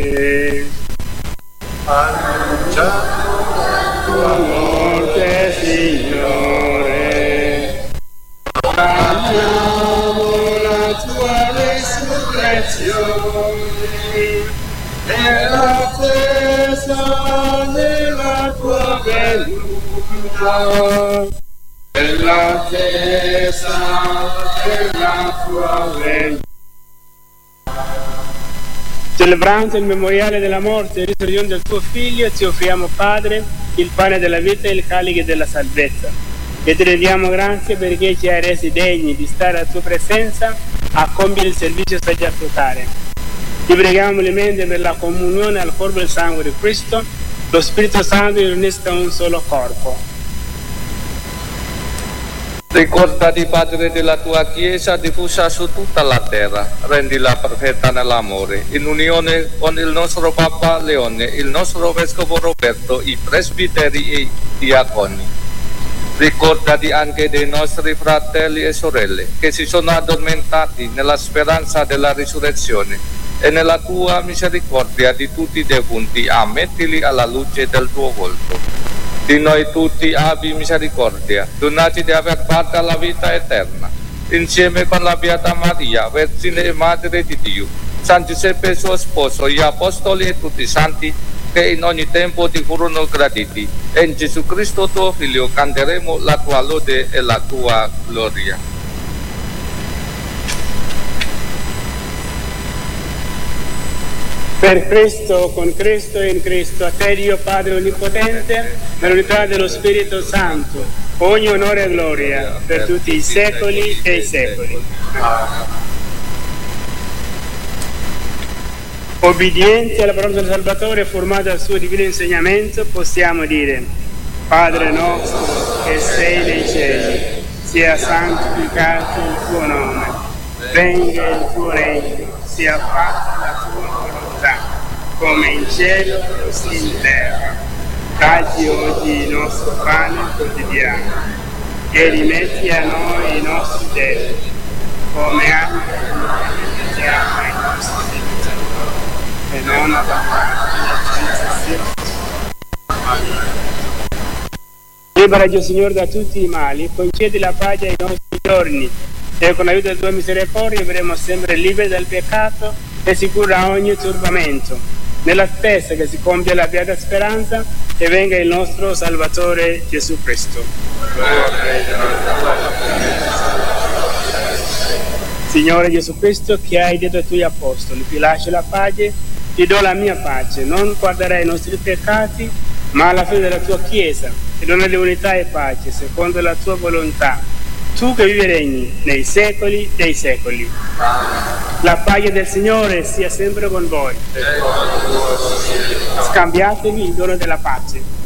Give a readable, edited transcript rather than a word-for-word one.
Annunciamo la tua morte, Signore, proclamiamo la tua resurrezione e l'attesa della tua venuta, e l'attesa della tua venuta. Celebrando il memoriale della morte e risurrezione del tuo Figlio, ti offriamo, Padre, il pane della vita e il calice della salvezza. E ti rendiamo grazie perché ci hai resi degni di stare alla tua presenza a compiere il servizio sacerdotale. Ti preghiamo umilmente per la comunione al corpo e al sangue di Cristo, lo Spirito Santo li unisca a un solo corpo. Ricordati, Padre, della tua Chiesa diffusa su tutta la terra, rendila perfetta nell'amore, in unione con il nostro Papa Leone, il nostro Vescovo Roberto, i presbiteri e i diaconi. Ricordati anche dei nostri fratelli e sorelle che si sono addormentati nella speranza della risurrezione e nella tua misericordia di tutti i defunti, ammettili alla luce del tuo volto. Di noi tutti abbi misericordia, donaci di aver fatta la vita eterna, insieme con la Beata Maria, Vergine e Madre di Dio, San Giuseppe suo sposo, gli Apostoli e tutti i santi che in ogni tempo ti furono graditi. E in Gesù Cristo tuo Figlio canteremo la tua lode e la tua gloria. Per Cristo, con Cristo e in Cristo, a te Dio Padre Onnipotente, nell'unità dello Spirito Santo, ogni onore e gloria per tutti i secoli e i secoli. Obbedienti alla parola del Salvatore formata al suo divino insegnamento, possiamo dire: Padre nostro che sei nei cieli, sia santificato il tuo nome, venga il tuo regno, sia fatta la tua volontà, come in cielo così in terra. Dacci oggi il nostro pane quotidiano e rimetti a noi i nostri debiti, come anche noi rimettiamo ai nostri debitori, e non abbandonaci nella tentazione. Liberaci, Signore, da tutti i mali, concedi la pace ai nostri giorni, e con l'aiuto della tua misericordia vivremo sempre liberi dal peccato e sicuri da ogni turbamento, nell'attesa che si compia la beata speranza e venga il nostro Salvatore Gesù Cristo. Signore Gesù Cristo, che hai detto ai tuoi apostoli: ti lascio la pace, ti do la mia pace, non guarderai i nostri peccati, ma alla fede della tua Chiesa, e donare unità e pace secondo la tua volontà, tu che vivi e regni nei secoli dei secoli. La pace del Signore sia sempre con voi. Scambiatevi il dono della pace.